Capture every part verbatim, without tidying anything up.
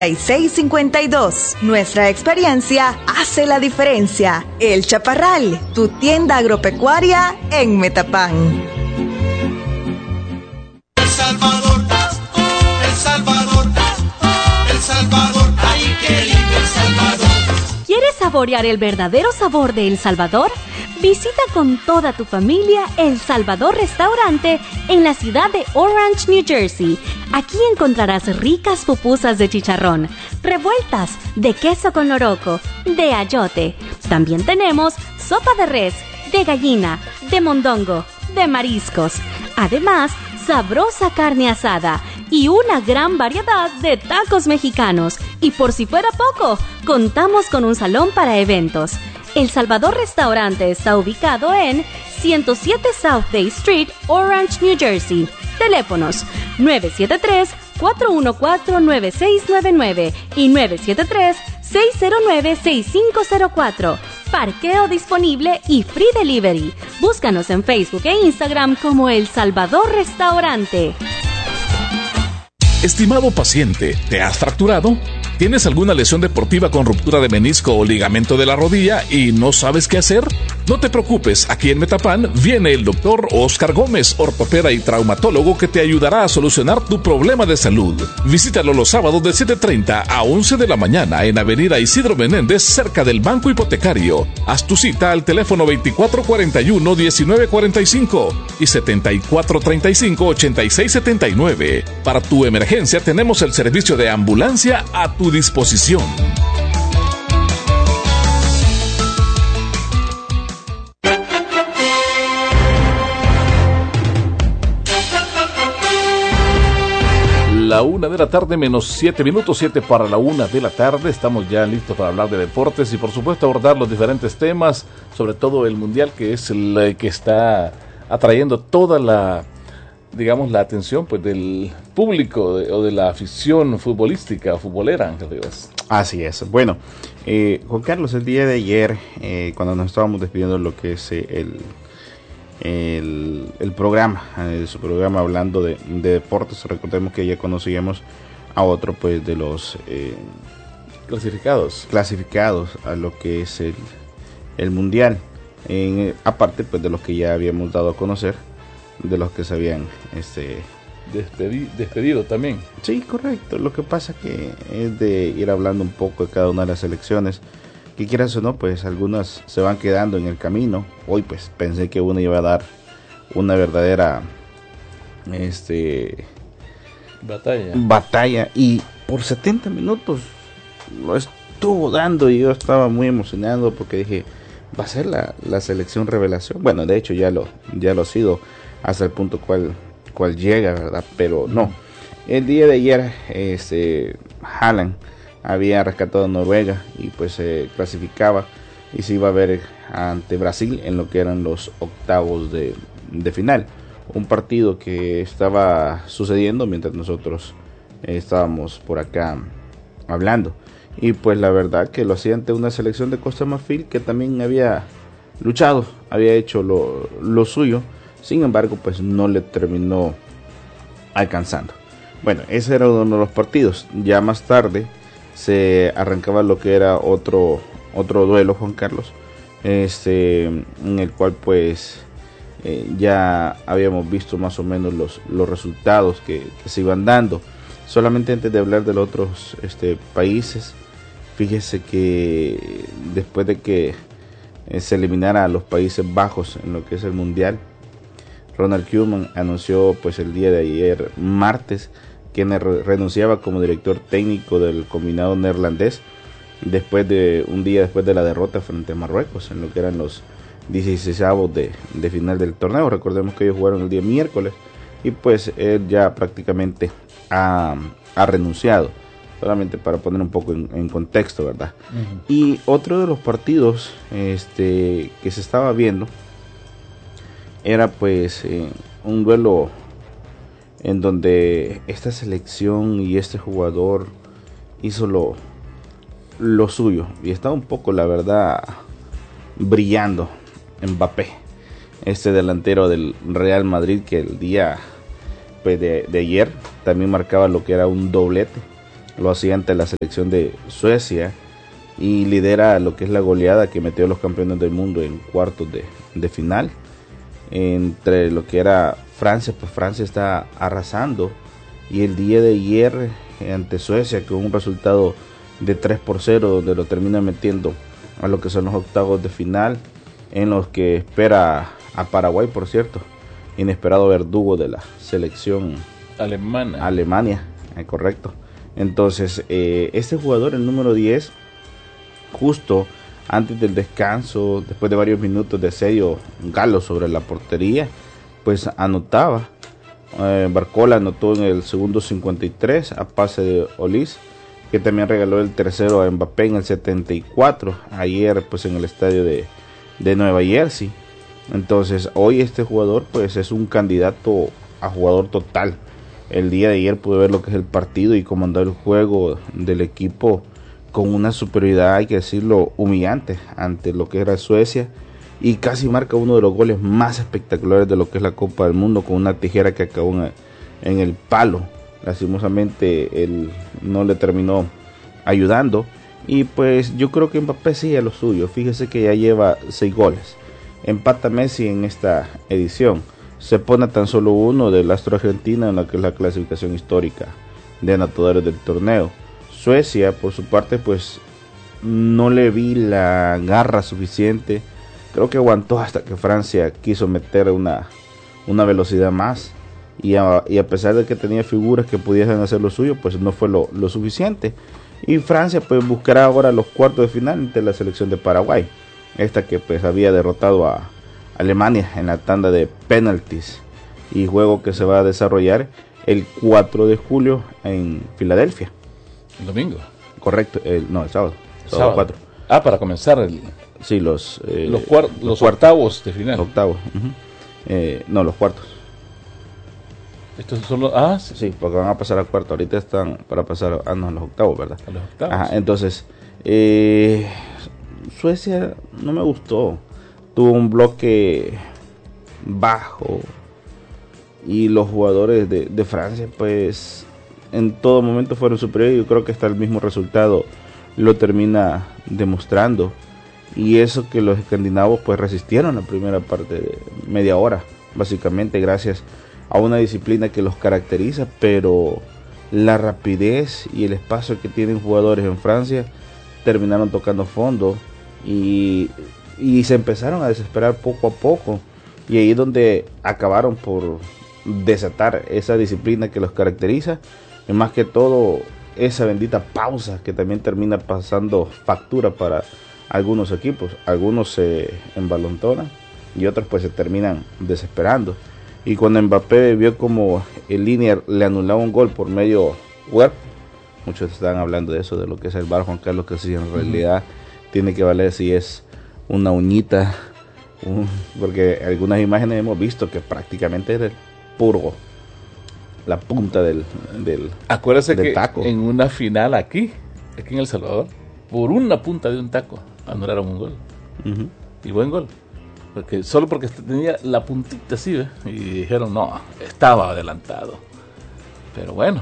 seis cincuenta y dos. Nuestra experiencia hace la diferencia. El Chaparral, tu tienda agropecuaria en Metapán. El Salvador, El Salvador, El Salvador, ay, qué lindo El Salvador. ¿Quieres saborear el verdadero sabor de El Salvador? Visita con toda tu familia El Salvador Restaurante en la ciudad de Orange, New Jersey. Aquí encontrarás ricas pupusas de chicharrón, revueltas de queso con loroco, de ayote. También tenemos sopa de res, de gallina, de mondongo, de mariscos. Además, sabrosa carne asada y una gran variedad de tacos mexicanos. Y por si fuera poco, contamos con un salón para eventos. El Salvador Restaurante está ubicado en ciento siete South Day Street, Orange, New Jersey. Teléfonos nueve siete tres, cuatro uno cuatro, nueve seis nueve nueve y nueve siete tres, seis cero nueve, seis cinco cero cuatro. Parqueo disponible y free delivery. Búscanos en Facebook e Instagram como El Salvador Restaurante. Estimado paciente, ¿te has fracturado? ¿Tienes alguna lesión deportiva con ruptura de menisco o ligamento de la rodilla y no sabes qué hacer? No te preocupes, aquí en Metapán viene el doctor Oscar Gómez, ortopeda y traumatólogo, que te ayudará a solucionar tu problema de salud. Visítalo los sábados de siete treinta a once de la mañana en Avenida Isidro Menéndez, cerca del Banco Hipotecario. Haz tu cita al teléfono veinticuatro cuarenta y uno, diecinueve cuarenta y cinco y setenta y cuatro treinta y cinco, ochenta y seis setenta y nueve. Para tu emergencia tenemos el servicio de ambulancia a tu disposición. La una de la tarde menos siete minutos, siete para la una de la tarde. Estamos ya listos para hablar de deportes y por supuesto abordar los diferentes temas, sobre todo el mundial, que es el que está atrayendo toda la, digamos, la atención pues del público de, o de la afición futbolística o futbolera, Ángel Rivas. Así es. Bueno, eh, Juan Carlos, el día de ayer, eh, cuando nos estábamos despidiendo de lo que es eh, el, el, el programa, eh, su programa hablando de, de deportes, recordemos que ya conocíamos a otro pues de los eh, clasificados clasificados a lo que es el, el mundial, en, aparte pues de los que ya habíamos dado a conocer, de los que se habían este Despedi- despedido también. Sí, correcto. Lo que pasa que es de ir hablando un poco de cada una de las selecciones, que quieras o no, pues algunas se van quedando en el camino. Hoy pues pensé que una iba a dar una verdadera este batalla batalla y por setenta minutos lo estuvo dando y yo estaba muy emocionado porque dije, va a ser la, la selección revelación. Bueno, de hecho ya lo ya lo ha sido hasta el punto cual cual llega, ¿verdad? Pero no. El día de ayer este Haaland había rescatado a Noruega y pues se eh, clasificaba y se iba a ver ante Brasil en lo que eran los octavos de, de final. Un partido que estaba sucediendo mientras nosotros eh, estábamos por acá hablando. Y pues la verdad que lo hacía ante una selección de Costa de Marfil que también había luchado, había hecho lo, lo suyo. Sin embargo, pues no le terminó alcanzando. Bueno, ese era uno de los partidos. Ya más tarde se arrancaba lo que era otro otro duelo, Juan Carlos, este en el cual pues eh, ya habíamos visto más o menos los, los resultados que, que se iban dando. Solamente antes de hablar de los otros este, países, fíjese que después de que eh, se eliminara a los Países Bajos en lo que es el Mundial, Ronald Koeman anunció pues el día de ayer, martes, que re- renunciaba como director técnico del combinado neerlandés después de un día después de la derrota frente a Marruecos en lo que eran los dieciseisavos de, de final del torneo. Recordemos que ellos jugaron el día miércoles y pues él ya prácticamente ha, ha renunciado, solamente para poner un poco en, en contexto, ¿verdad? Uh-huh. Y otro de los partidos este, que se estaba viendo era pues eh, un duelo en donde esta selección y este jugador hizo lo, lo suyo y estaba un poco, la verdad, brillando. Mbappé, este delantero del Real Madrid, que el día pues, de, de ayer también marcaba lo que era un doblete lo hacía ante la selección de Suecia y lidera lo que es la goleada que metió a los campeones del mundo en cuartos de, de final. Entre lo que era Francia, pues Francia está arrasando, y el día de ayer ante Suecia con un resultado de tres por cero, donde lo termina metiendo a lo que son los octavos de final, en los que espera a Paraguay, por cierto, inesperado verdugo de la selección alemana. Alemania, eh, correcto. Entonces, eh, este jugador, el número diez, justo antes del descanso, después de varios minutos de asedio galo sobre la portería, pues anotaba. Eh, Barcola anotó en el segundo cincuenta y tres a pase de Olise, que también regaló el tercero a Mbappé en el setenta y cuatro, ayer pues en el estadio de, de Nueva Jersey. Entonces hoy este jugador pues es un candidato a jugador total. El día de ayer pude ver lo que es el partido y comandar el juego del equipo con una superioridad, hay que decirlo, humillante ante lo que era Suecia, y casi marca uno de los goles más espectaculares de lo que es la Copa del Mundo, con una tijera que acabó en el, en el palo. Lastimosamente él no le terminó ayudando, y pues yo creo que Mbappé sigue a lo suyo. Fíjese que ya lleva seis goles, empata Messi en esta edición, se pone tan solo uno del astro argentino en la que es la clasificación histórica de anotadores del torneo. Suecia, por su parte, pues no le vi la garra suficiente. Creo que aguantó hasta que Francia quiso meter una, una velocidad más, y a, y a pesar de que tenía figuras que pudiesen hacer lo suyo, pues no fue lo, lo suficiente. Y Francia pues buscará ahora los cuartos de final ante la selección de Paraguay, esta que pues había derrotado a Alemania en la tanda de penaltis, y juego que se va a desarrollar el cuatro de julio en Filadelfia. El domingo. Correcto, el, no, el sábado. Sábado cuatro. Ah, para comenzar el, sí, los, eh, los, cuar, los, los octavos de final. Octavos. Uh-huh. eh, no, los cuartos. Estos son los... Ah, sí. Sí, porque van a pasar a cuarto. Ahorita están para pasar a, no, a los octavos, ¿verdad? A los octavos. Ajá, entonces, eh, Suecia no me gustó. Tuvo un bloque bajo, y los jugadores de, de Francia pues en todo momento fueron superiores. Yo creo que hasta el mismo resultado lo termina demostrando, y eso que los escandinavos pues resistieron la primera parte de media hora, básicamente gracias a una disciplina que los caracteriza, pero la rapidez y el espacio que tienen jugadores en Francia terminaron tocando fondo, y y se empezaron a desesperar poco a poco, y ahí es donde acabaron por desatar esa disciplina que los caracteriza, y más que todo esa bendita pausa que también termina pasando factura para algunos equipos. Algunos se embalontonan y otros pues se terminan desesperando, y cuando Mbappé vio como el Linier le anulaba un gol por medio web, muchos están hablando de eso, de lo que es el V A R, Juan Carlos, que si en realidad uh-huh. tiene que valer si es una uñita, un, porque algunas imágenes hemos visto que prácticamente era el puro, la punta del, del Acuérdese del que taco. En una final aquí, aquí en El Salvador, por una punta de un taco anularon un gol. Uh-huh. Y buen gol. Porque solo porque tenía la puntita así, ¿ves? Y dijeron, no, estaba adelantado. Pero bueno,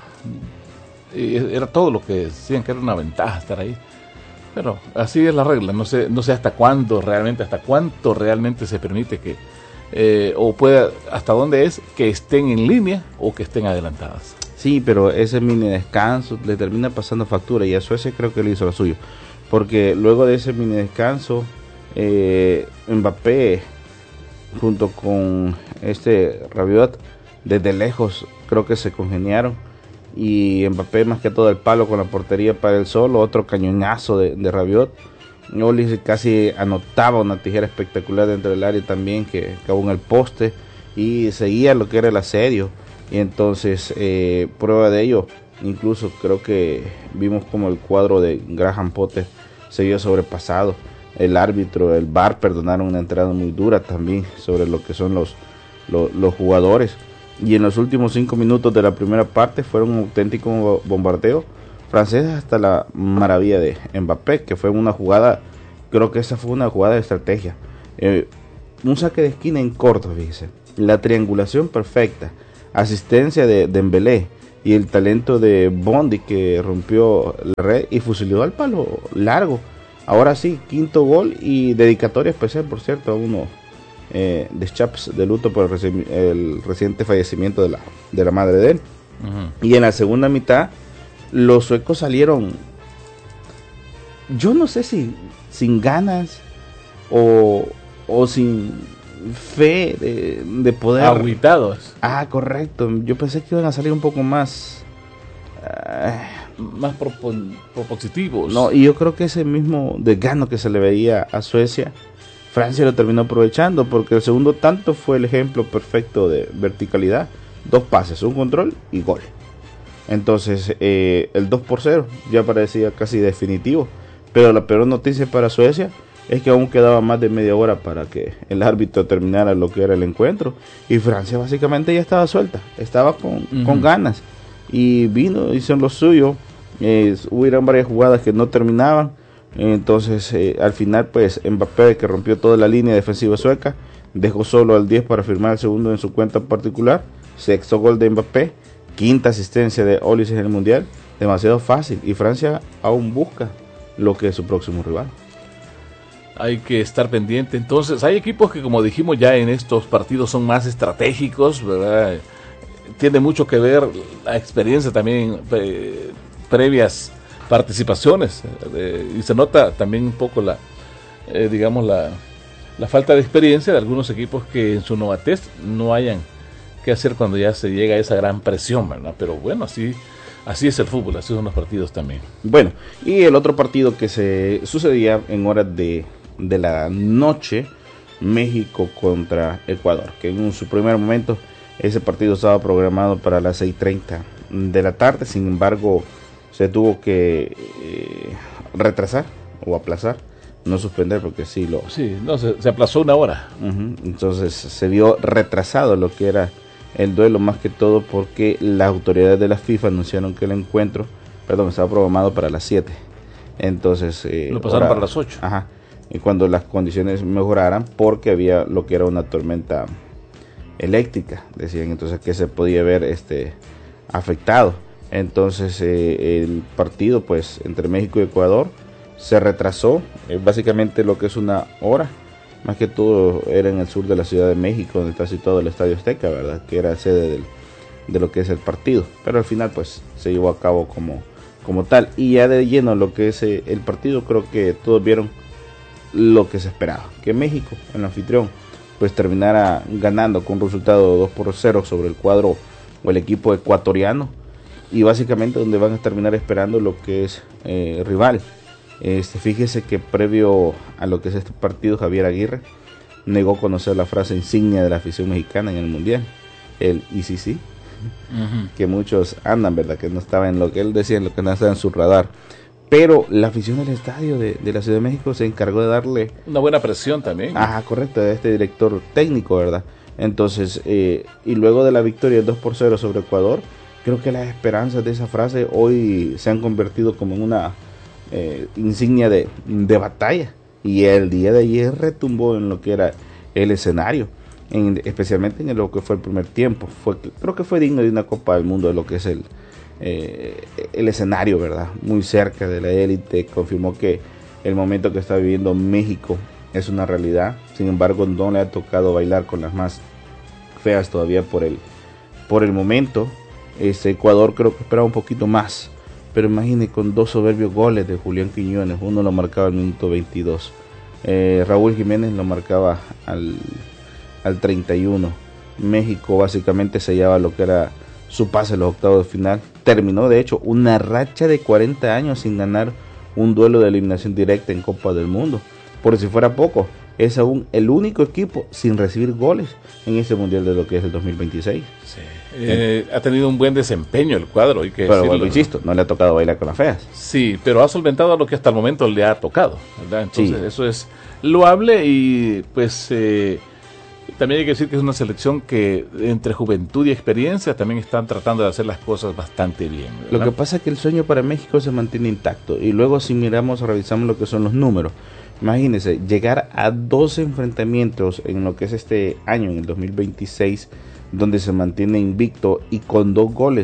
y era todo lo que decían, que era una ventaja estar ahí. Pero así es la regla. No sé, no sé hasta cuándo realmente, hasta cuánto realmente se permite que, eh, o pueda, hasta dónde es que estén en línea o que estén adelantadas. Sí, pero ese mini descanso le termina pasando factura, y a Suecia creo que le hizo lo suyo, porque luego de ese mini descanso, eh, Mbappé junto con este Rabiot desde lejos creo que se congeniaron, y Mbappé más que todo el palo con la portería para él solo, otro cañonazo de, de Rabiot. Olise casi anotaba una tijera espectacular dentro del área también, que acabó en el poste, y seguía lo que era el asedio. Y entonces eh, prueba de ello, incluso creo que vimos como el cuadro de Graham Potter se vio sobrepasado. El árbitro, el V A R, perdonaron una entrada muy dura también sobre lo que son los, los, los jugadores. Y en los últimos cinco minutos de la primera parte fueron un auténtico bombardeo francés, hasta la maravilla de Mbappé, que fue una jugada, creo que esa fue una jugada de estrategia. Eh, un saque de esquina en corto, fíjese, la triangulación perfecta, asistencia de Dembélé, y el talento de Bondi, que rompió la red y fusiló al palo largo. Ahora sí, quinto gol y dedicatoria especial, por cierto, a uno eh, de Chaps de luto por el, reci- el reciente fallecimiento de la, de la madre de él. Uh-huh. Y en la segunda mitad, los suecos salieron, yo no sé si sin ganas o, o sin fe de, de poder. Agüitados. Ah, correcto. Yo pensé que iban a salir un poco más. Uh, más propon- propositivos. No, y yo creo que ese mismo desgano que se le veía a Suecia, Francia lo terminó aprovechando, porque el segundo tanto fue el ejemplo perfecto de verticalidad. Dos pases, un control y gol. Entonces, eh, el dos por cero ya parecía casi definitivo. Pero la peor noticia para Suecia es que aún quedaba más de media hora para que el árbitro terminara lo que era el encuentro. Y Francia básicamente ya estaba suelta, estaba con, uh-huh. con ganas. Y vino, hizo lo suyo. Eh, hubieron varias jugadas que no terminaban. Entonces, eh, al final, pues, Mbappé, que rompió toda la línea defensiva sueca, dejó solo al diez para firmar el segundo en su cuenta particular. Sexto gol de Mbappé, quinta asistencia de Olise en el Mundial. Demasiado fácil. Y Francia aún busca lo que es su próximo rival. Hay que estar pendiente. Entonces, hay equipos que, como dijimos ya en estos partidos, son más estratégicos, ¿verdad? Tiene mucho que ver la experiencia también, eh, previas participaciones, eh, y se nota también un poco la, eh, digamos, la, la falta de experiencia de algunos equipos que en su novatez no hayan que hacer cuando ya se llega a esa gran presión, ¿verdad? Pero bueno, así... Así es el fútbol, así son los partidos también. Bueno, y el otro partido que se sucedía en horas de, de la noche, México contra Ecuador, que en su primer momento ese partido estaba programado para las seis y treinta de la tarde, sin embargo se tuvo que eh, retrasar o aplazar, no suspender porque sí lo... Sí, no, se, se aplazó una hora. Uh-huh, entonces se vio retrasado lo que era el duelo, más que todo porque las autoridades de la FIFA anunciaron que el encuentro, perdón, estaba programado para las siete. Entonces eh, lo pasaron hora, para las ocho. Ajá. Y cuando las condiciones mejoraran, porque había lo que era una tormenta eléctrica, decían entonces que se podía ver este afectado. Entonces eh, el partido, pues, entre México y Ecuador se retrasó, eh, básicamente lo que es una hora. Más que todo era en el sur de la Ciudad de México, donde está situado el Estadio Azteca, ¿verdad? Que era sede del, de lo que es el partido. Pero al final, pues, se llevó a cabo como, como tal. Y ya de lleno lo que es eh, el partido, creo que todos vieron lo que se esperaba. Que México, el anfitrión, pues terminara ganando con un resultado de dos por cero sobre el cuadro o el equipo ecuatoriano. Y básicamente donde van a terminar esperando lo que es eh, rival. Este, fíjese que previo a lo que es este partido, Javier Aguirre negó conocer la frase insignia de la afición mexicana en el Mundial, el I C C, uh-huh. que muchos andan, ¿verdad? Que no estaba en lo que él decía, en lo que no estaba en su radar. Pero la afición del estadio de, de la Ciudad de México se encargó de darle... una buena presión también. Ah, correcto, de este director técnico, ¿verdad? Entonces, eh, y luego de la victoria dos por cero sobre Ecuador, creo que las esperanzas de esa frase hoy se han convertido como en una... Eh, insignia de, de batalla, y el día de ayer retumbó en lo que era el escenario, en, especialmente en lo que fue el primer tiempo. Fue, creo que fue digno de una Copa del Mundo de lo que es el, eh, el escenario, ¿verdad? Muy cerca de la élite. Confirmó que el momento que está viviendo México es una realidad. Sin embargo, no le ha tocado bailar con las más feas todavía por el, por el momento. Este Ecuador creo que esperaba un poquito más. Pero imagine, con dos soberbios goles de Julián Quiñones, uno lo marcaba al minuto veintidós, eh, Raúl Jiménez lo marcaba al, al treinta y uno. México básicamente sellaba lo que era su pase a los octavos de final. Terminó de hecho una racha de cuarenta años sin ganar un duelo de eliminación directa en Copa del Mundo. Por si fuera poco, es aún el único equipo sin recibir goles en este mundial de lo que es el dos mil veintiséis. Sí. Eh, ha tenido un buen desempeño el cuadro, hay que pero decirlo, bueno, insisto, no le ha tocado bailar con las feas. Sí, pero ha solventado lo que hasta el momento le ha tocado, ¿verdad? Entonces sí, eso es loable. Y pues eh, también hay que decir que es una selección que entre juventud y experiencia también están tratando de hacer las cosas bastante bien, ¿verdad? Lo que pasa es que el sueño para México se mantiene intacto, y luego si miramos, revisamos lo que son los números, imagínense, llegar a doce enfrentamientos en lo que es este año, en el dos mil veintiséis, donde se mantiene invicto y con dos goles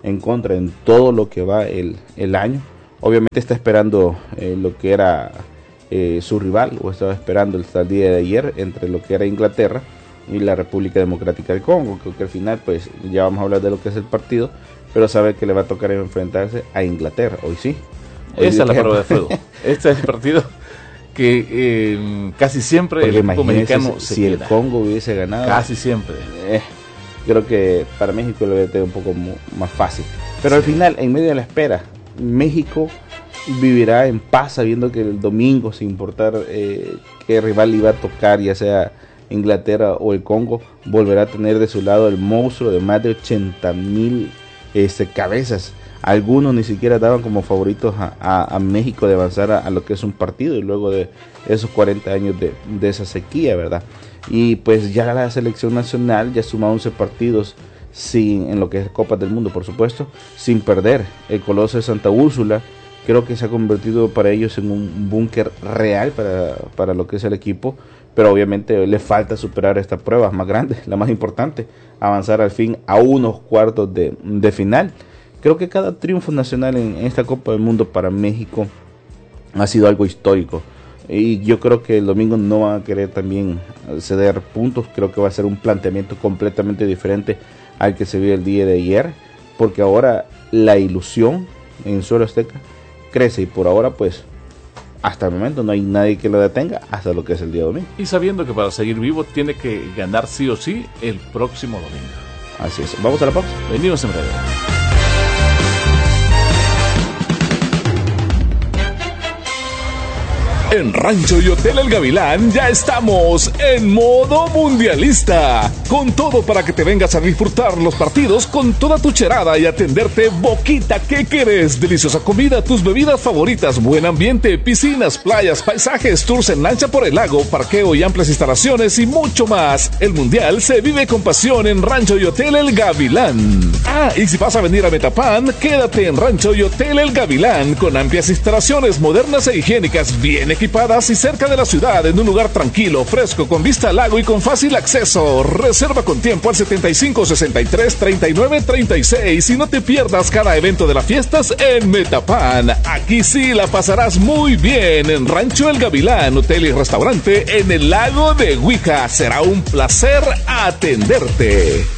en contra en todo lo que va el, el año. Obviamente está esperando eh, lo que era eh, su rival, o estaba esperando hasta el día de ayer, entre lo que era Inglaterra y la República Democrática del Congo. Creo que al final pues ya vamos a hablar de lo que es el partido, pero sabe que le va a tocar enfrentarse a Inglaterra, hoy sí. Hoy Esa es la que... prueba de fuego. Este es el partido que eh, casi siempre Porque el equipo mexicano si, se si queda. el Congo hubiese ganado, Casi siempre. Eh, creo que para México le hubiera sido un poco mu- más fácil. Pero sí. Al final, en medio de la espera, México vivirá en paz sabiendo que el domingo, sin importar eh, qué rival iba a tocar, ya sea Inglaterra o el Congo, volverá a tener de su lado el monstruo de más de ochenta mil este, cabezas. Algunos ni siquiera daban como favoritos a, a, a México de avanzar a, a lo que es un partido, y luego de esos cuarenta años de, de esa sequía, ¿verdad? Y pues ya la selección nacional ya suma once partidos sin, en lo que es Copas del Mundo, por supuesto, sin perder. El Coloso de Santa Úrsula creo que se ha convertido para ellos en un búnker real para, para lo que es el equipo, pero obviamente le falta superar esta prueba más grande, la más importante, avanzar al fin a unos cuartos de, de final. Creo que cada triunfo nacional en esta Copa del Mundo para México ha sido algo histórico, y yo creo que el domingo no van a querer también ceder puntos. Creo que va a ser un planteamiento completamente diferente al que se vio el día de ayer, porque ahora la ilusión en suelo azteca crece, y por ahora pues hasta el momento no hay nadie que lo detenga hasta lo que es el día domingo. Y sabiendo que para seguir vivo tiene que ganar sí o sí el próximo domingo. Así es. Vamos a la pausa. Venimos en breve. En Rancho y Hotel El Gavilán ya estamos en modo mundialista, con todo para que te vengas a disfrutar los partidos con toda tu cherada y atenderte boquita que querés. Deliciosa comida, tus bebidas favoritas, buen ambiente, piscinas, playas, paisajes, tours en lancha por el lago, parqueo y amplias instalaciones y mucho más. El mundial se vive con pasión en Rancho y Hotel El Gavilán. Ah, y si vas a venir a Metapan, quédate en Rancho y Hotel El Gavilán, con amplias instalaciones modernas e higiénicas, bien equipadas y cerca de la ciudad, en un lugar tranquilo, fresco, con vista al lago y con fácil acceso. Reserva con tiempo al setenta y cinco, sesenta y tres, treinta y nueve, treinta y seis y no te pierdas cada evento de las fiestas en Metapan. Aquí sí la pasarás muy bien en Rancho El Gavilán, hotel y restaurante en el lago de Huija. Será un placer atenderte.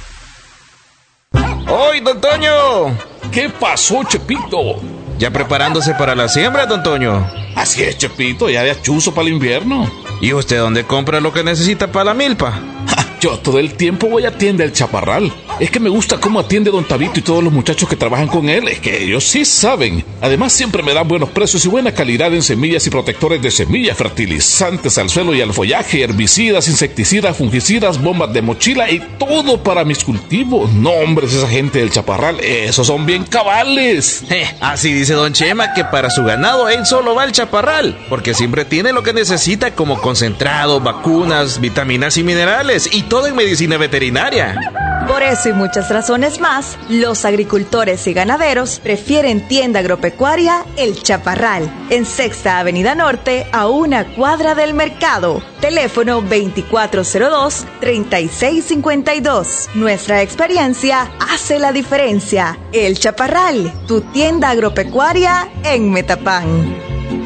¡Hoy, don Toño! ¿Qué pasó, Chepito? ¿Ya preparándose para la siembra, don Toño? Así es, Chepito, ya de achuzo para el invierno. ¿Y usted dónde compra lo que necesita para la milpa? Ja, yo todo el tiempo voy a tienda El Chaparral. Es que me gusta cómo atiende don Tabito y todos los muchachos que trabajan con él. Es que ellos sí saben. Además, siempre me dan buenos precios y buena calidad en semillas y protectores de semillas, fertilizantes al suelo y al follaje, herbicidas, insecticidas, fungicidas, bombas de mochila y todo para mis cultivos. No, hombres, esa gente del Chaparral, esos son bien cabales. Eh, así dice don Chema que para su ganado él solo va al Chaparral, porque siempre tiene lo que necesita, como concentrado, vacunas, vitaminas y minerales, y todo en medicina veterinaria. Por eso y muchas razones más, los agricultores y ganaderos prefieren tienda agropecuaria El Chaparral, en Sexta Avenida Norte, a una cuadra del mercado. Teléfono veinticuatro cero dos, treinta y seis cincuenta y dos. Nuestra experiencia hace la diferencia. El Chaparral, tu tienda agropecuaria en Metapán.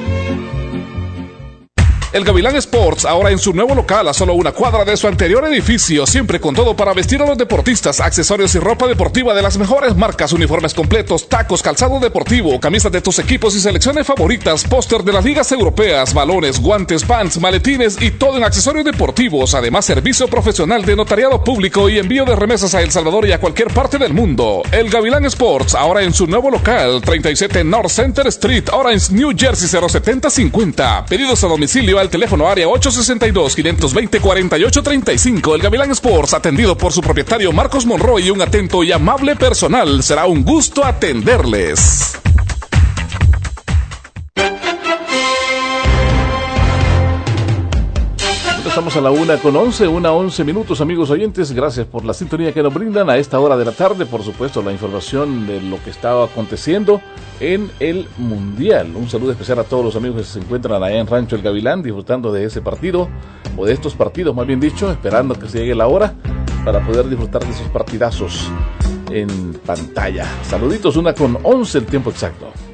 El Gavilán Sports, ahora en su nuevo local a solo una cuadra de su anterior edificio, siempre con todo para vestir a los deportistas, accesorios y ropa deportiva de las mejores marcas, uniformes completos, tacos, calzado deportivo, camisas de tus equipos y selecciones favoritas, póster de las ligas europeas, balones, guantes, pants, maletines y todo en accesorios deportivos. Además, servicio profesional de notariado público y envío de remesas a El Salvador y a cualquier parte del mundo. El Gavilán Sports, ahora en su nuevo local, treinta y siete North Center Street, Orange, New Jersey cero setenta cincuenta. Pedidos a domicilio al teléfono área ocho sesenta y dos, quinientos veinte, cuarenta y ocho treinta y cinco. El Gavilán Sports, atendido por su propietario Marcos Monroy y un atento y amable personal. Será un gusto atenderles. Estamos a la una con once, una once minutos, amigos oyentes. Gracias por la sintonía que nos brindan a esta hora de la tarde. Por supuesto, la información de lo que estaba aconteciendo en el Mundial. Un saludo especial a todos los amigos que se encuentran allá en Rancho El Gavilán, disfrutando de ese partido, o de estos partidos, más bien dicho, esperando que se llegue la hora para poder disfrutar de esos partidazos. en pantalla. Saluditos, una con once el tiempo exacto.